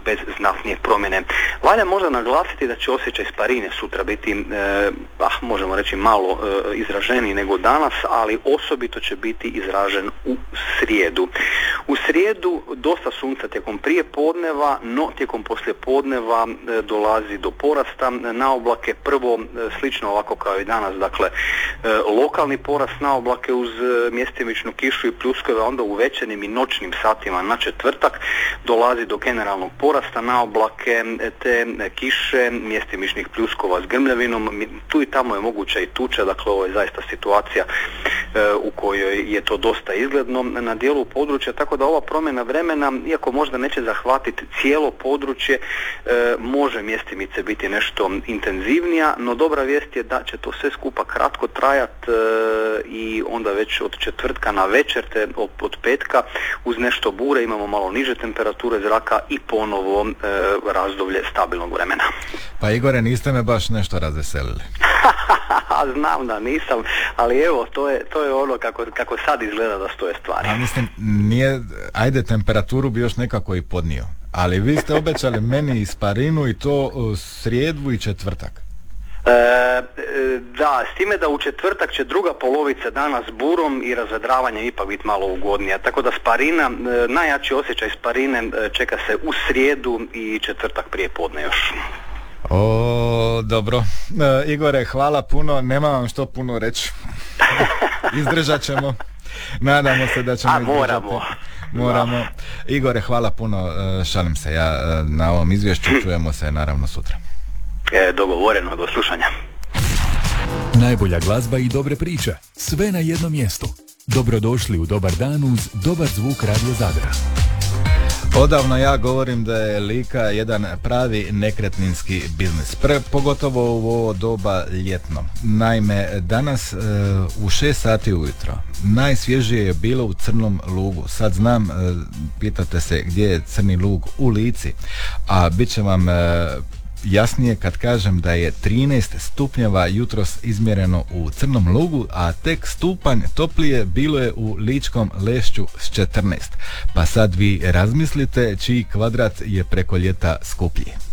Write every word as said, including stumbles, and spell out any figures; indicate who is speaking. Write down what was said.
Speaker 1: bez znatnije promjene. Valja možda naglasiti da će osjećaj sparine sutra biti, e, ah, možemo reći malo e, izraženiji nego danas, ali osobito će biti izražen u srijedu. U srijedu dosta sunca tijekom prije podneva, no tijekom poslije podneva e, dolazi do porasta na oblake. Prvo e, slično ovako kao i danas, dakle e, lokalni porast na oblake uz e, mjestimičnu kišu i pljuskove, onda u večernjim i noćnim satima na četvrtak dolazi do generalnog porasta na oblake te kiše, mjestimičnih pljuskova s grmljavinom. Tu i tamo je moguća i tuča, dakle ovo je zaista situacija e, u kojoj je to dosta izgledno na dijelu područja, tako da ova promjena vremena, iako možda neće zahvatiti cijelo područje, e, može mjestimice biti nešto intenzivnija, no dobra vijest je da će to sve skupa kratko trajat e, i onda već od četvrtka na večer te od, od petka uz nešto bure imamo malo niže temperature zraka i ponovo e, razdoblje stabilnog vremena.
Speaker 2: Pa Igore, niste me baš nešto razveselili.
Speaker 1: Znam da nisam, ali evo, to je, to je ono kako, kako sad izgleda da stoje stvari.
Speaker 2: A mislim, nije, ajde, temperaturu bi još nekako i podnio, ali vi ste obećali meni i sparinu i to uh, srijedu i četvrtak.
Speaker 1: E, da, s time da u četvrtak će druga polovica dana s burom i razvedravanje ipak biti malo ugodnija, tako da sparina, najjači osjećaj sparine čeka se u srijedu i četvrtak prije podne još.
Speaker 2: O, dobro. E, Igore, hvala puno, nema vam što puno reći. Izdržat ćemo. Nadamo se da ćemo
Speaker 1: A,
Speaker 2: izdržati.
Speaker 1: moramo.
Speaker 2: Moramo. Da. Igore, hvala puno, šalim se ja na ovom izvješću, čujemo se naravno sutra.
Speaker 1: E, dogovoreno, do slušanja.
Speaker 3: Najbolja glazba i dobre priče, sve na jednom mjestu. Dobrodošli u Dobar dan uz dobar zvuk Radio Zadra.
Speaker 2: Odavno ja govorim da je Lika jedan pravi nekretninski biznis, Pre, pogotovo u ovo doba ljetno. Naime, danas e, u šest sati ujutro najsvježije je bilo u Crnom Lugu. Sad znam, e, pitate se gdje je Crni Lug, u Lici, a bit će vam e, jasnije kad kažem da je trinaest stupnjeva jutros izmjereno u Crnom Lugu, a tek stupanj toplije bilo je u Ličkom Lešću s četrnaest. Pa sad vi razmislite čiji kvadrat je preko ljeta skuplji.